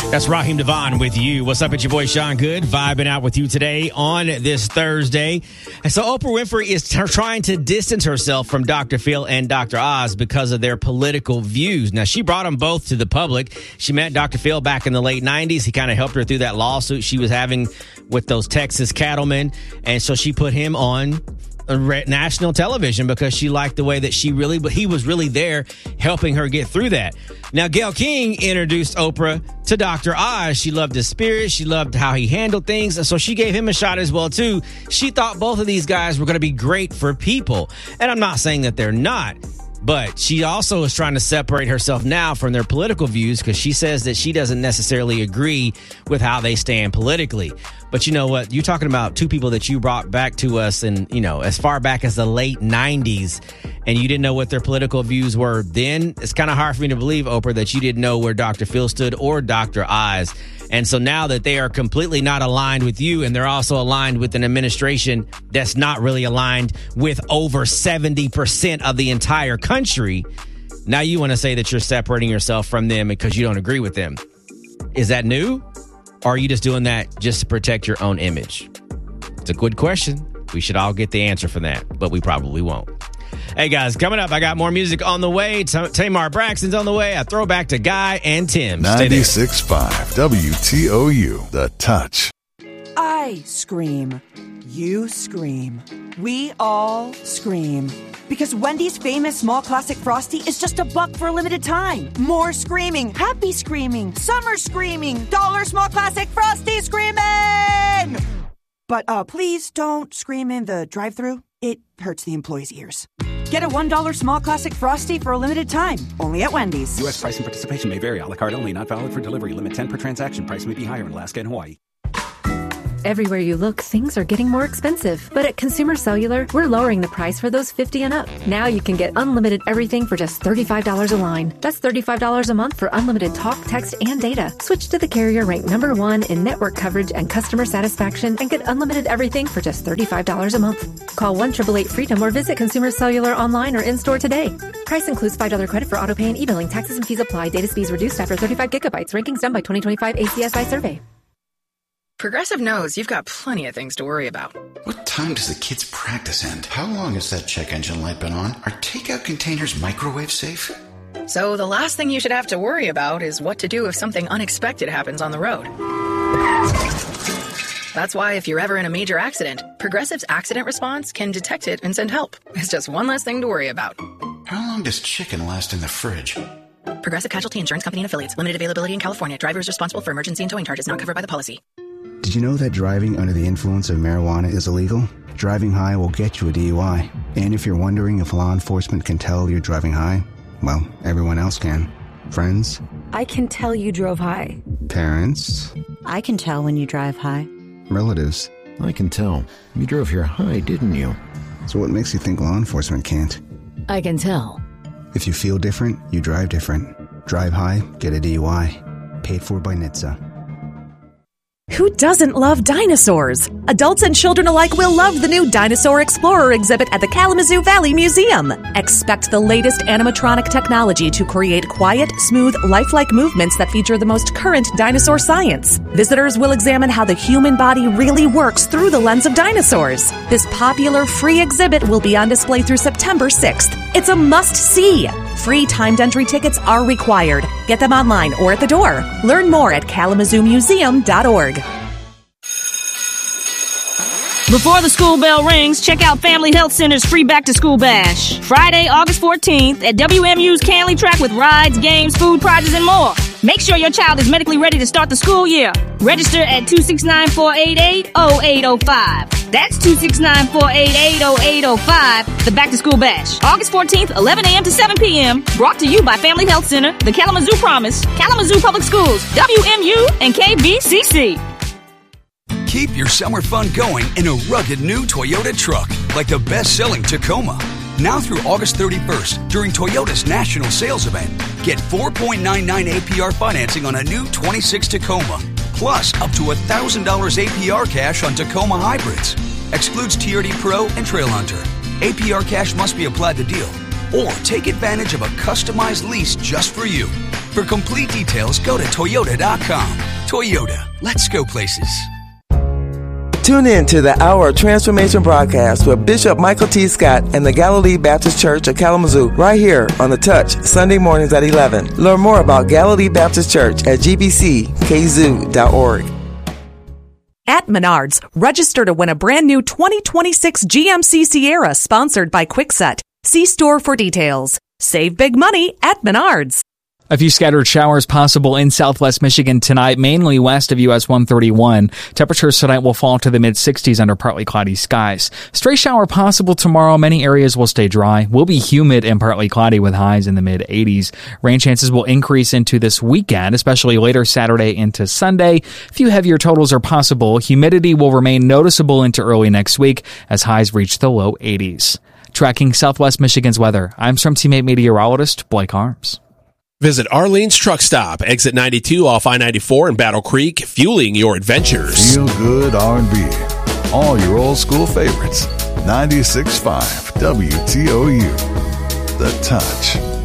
That's Raheem Devon with you. What's up? It's your boy Sean Good, vibing out with you today on this Thursday. And so Oprah Winfrey is trying to distance herself from Dr. Phil and Dr. Oz because of their political views. Now, she brought them both to the public. She met Dr. Phil back in the late 90s. He kind of helped her through that lawsuit she was having with those Texas cattlemen. And so she put him on national television because she liked the way that he was really there helping her get through that. Now, Gayle King introduced Oprah to Dr. Oz. She loved his spirit. She loved how he handled things. And so she gave him a shot as well, too. She thought both of these guys were going to be great for people. And I'm not saying that they're not. But she also is trying to separate herself now from their political views because she says that she doesn't necessarily agree with how they stand politically. But you know what? You're talking about two people that you brought back to us and, as far back as the late 90s, and you didn't know what their political views were then. It's kind of hard for me to believe, Oprah, that you didn't know where Dr. Phil stood or Dr. Oz. And so now that they are completely not aligned with you and they're also aligned with an administration that's not really aligned with over 70% of the entire country, now you want to say that you're separating yourself from them because you don't agree with them. Is that new? Or are you just doing that just to protect your own image? It's a good question. We should all get the answer for that, but we probably won't. Hey, guys, coming up, I got more music on the way. Tamar Braxton's on the way. A throwback to Guy and Tim. 96.5 WTOU, The Touch. I scream. You scream. We all scream. Because Wendy's famous small classic Frosty is just $1 for a limited time. More screaming, happy screaming, summer screaming, dollar small classic Frosty screaming! But please don't scream in the drive-thru. It hurts the employees' ears. Get a $1 small classic Frosty for a limited time, only at Wendy's. U.S. price and participation may vary. A la carte only. Not valid for delivery. Limit 10 per transaction. Price may be higher in Alaska and Hawaii. Everywhere you look, things are getting more expensive. But at Consumer Cellular, we're lowering the price for those 50 and up. Now you can get unlimited everything for just $35 a line. That's $35 a month for unlimited talk, text, and data. Switch to the carrier ranked #1 in network coverage and customer satisfaction and get unlimited everything for just $35 a month. Call 1-888-FREEDOM or visit Consumer Cellular online or in-store today. Price includes $5 credit for auto pay and e-billing. Taxes and fees apply. Data speeds reduced after 35 gigabytes. Rankings done by 2025 ACSI survey. Progressive knows you've got plenty of things to worry about. What time does the kids' practice end? How long has that check engine light been on? Are takeout containers microwave safe? So the last thing you should have to worry about is what to do if something unexpected happens on the road. That's why if you're ever in a major accident, Progressive's accident response can detect it and send help. It's just one less thing to worry about. How long does chicken last in the fridge? Progressive Casualty Insurance Company and Affiliates. Limited availability in California. Driver is responsible for emergency and towing charges not covered by the policy. Did you know that driving under the influence of marijuana is illegal? Driving high will get you a DUI. And if you're wondering if law enforcement can tell you're driving high, well, everyone else can. Friends? I can tell you drove high. Parents? I can tell when you drive high. Relatives? I can tell. You drove here high, didn't you? So what makes you think law enforcement can't? I can tell. If you feel different, you drive different. Drive high, get a DUI. Paid for by NHTSA. Who doesn't love dinosaurs? Adults and children alike will love the new Dinosaur Explorer exhibit at the Kalamazoo Valley Museum. Expect the latest animatronic technology to create quiet, smooth, lifelike movements that feature the most current dinosaur science. Visitors will examine how the human body really works through the lens of dinosaurs. This popular free exhibit will be on display through September 6th. It's a must-see. Free timed entry tickets are required. Get them online or at the door. Learn more at KalamazooMuseum.org. Before the school bell rings, check out Family Health Center's free back-to-school bash. Friday, August 14th at WMU's Canley Track with rides, games, food, prizes, and more. Make sure your child is medically ready to start the school year. Register at 269-488-0805. That's 269-488-0805. The Back-to-School Bash. August 14th, 11 a.m. to 7 p.m. Brought to you by Family Health Center, the Kalamazoo Promise, Kalamazoo Public Schools, WMU, and KVCC. Keep your summer fun going in a rugged new Toyota truck, like the best-selling Tacoma. Now through August 31st, during Toyota's national sales event, get 4.99 APR financing on a new 26 Tacoma, plus up to $1,000 APR cash on Tacoma hybrids. Excludes TRD Pro and Trail Hunter. APR cash must be applied to deal, or take advantage of a customized lease just for you. For complete details, go to Toyota.com. Toyota, let's go places. Tune in to the Hour of Transformation broadcast with Bishop Michael T. Scott and the Galilee Baptist Church of Kalamazoo right here on The Touch, Sunday mornings at 11. Learn more about Galilee Baptist Church at gbckzoo.org. At Menards, register to win a brand new 2026 GMC Sierra sponsored by Kwikset. See store for details. Save big money at Menards. A few scattered showers possible in southwest Michigan tonight, mainly west of US 131. Temperatures tonight will fall to the mid-60s under partly cloudy skies. Stray shower possible tomorrow. Many areas will stay dry. Will be humid and partly cloudy with highs in the mid-80s. Rain chances will increase into this weekend, especially later Saturday into Sunday. A few heavier totals are possible. Humidity will remain noticeable into early next week as highs reach the low 80s. Tracking southwest Michigan's weather, I'm Storm Teammate meteorologist Blake Harms. Visit Arlene's Truck Stop, exit 92 off I-94 in Battle Creek, fueling your adventures. Feel good R&B. All your old school favorites. 96.5 WTOU. The Touch.